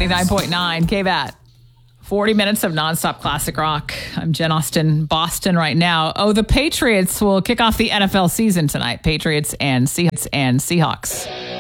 99.9 KVAT. 40 minutes of nonstop classic rock. I'm Jen Austen, Boston right now. The Patriots will kick off the NFL season tonight. Patriots and Seahawks.